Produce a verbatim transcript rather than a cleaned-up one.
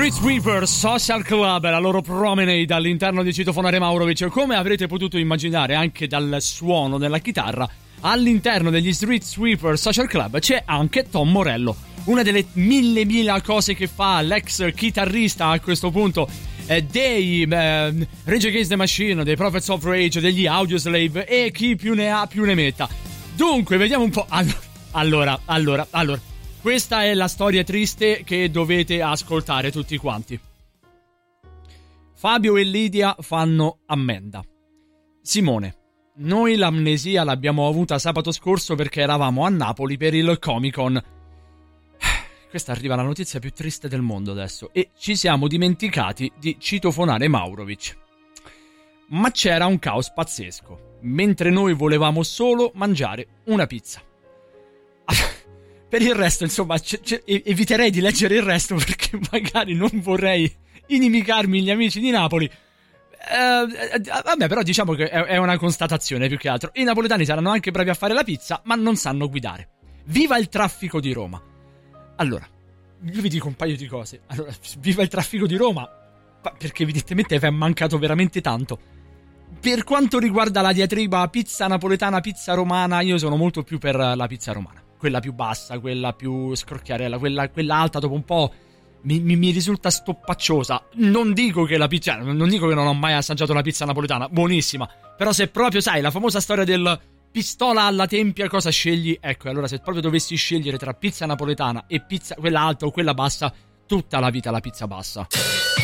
Street Sweeper Social Club, la loro promenade all'interno di Citofonare Maurovic. Come avrete potuto immaginare anche dal suono della chitarra, all'interno degli Street Sweeper Social Club c'è anche Tom Morello, una delle mille mila cose che fa l'ex chitarrista a questo punto eh, dei eh, Rage Against the Machine, dei Prophets of Rage, degli Audioslave e chi più ne ha più ne metta. Dunque, vediamo un po'. Allora, allora, allora. Questa è la storia triste che dovete ascoltare tutti quanti. Fabio e Lidia fanno ammenda. Simone: noi l'amnesia l'abbiamo avuta sabato scorso perché eravamo a Napoli per il Comic Con. Questa arriva la notizia più triste del mondo adesso. E ci siamo dimenticati di citofonare Maurovic. Ma c'era un caos pazzesco, mentre noi volevamo solo mangiare una pizza. Per il resto, insomma, c- c- eviterei di leggere il resto perché magari non vorrei inimicarmi gli amici di Napoli. Eh, vabbè, però diciamo che è, è una constatazione più che altro. I napoletani saranno anche bravi a fare la pizza, ma non sanno guidare. Viva il traffico di Roma! Allora, io vi dico un paio di cose. Allora, viva il traffico di Roma, perché evidentemente vi è mancato veramente tanto. Per quanto riguarda la diatriba pizza napoletana, pizza romana, io sono molto più per la pizza romana. Quella più bassa, quella più scrocchiarella, quella, quella alta dopo un po' mi, mi, mi risulta stoppacciosa. Non dico che la pizza, non dico che non ho mai assaggiato la pizza napoletana, buonissima. Però se proprio, sai, la famosa storia del pistola alla tempia, cosa scegli? Ecco, allora se proprio dovessi scegliere tra pizza napoletana e pizza, quella alta o quella bassa, tutta la vita la pizza bassa.